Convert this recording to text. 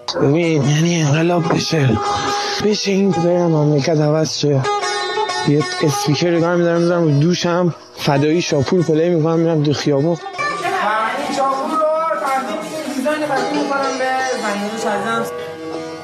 ببین یعنی انقلاب بشه این برم مملکت عوض شه. یه اسپیکر رو میذارم رو دوشم، فدایی شاپور پلی میکنم، میرم تو خیابون. این چاقو رو دیزاین قدیم میکنم به زنگانه شدیدم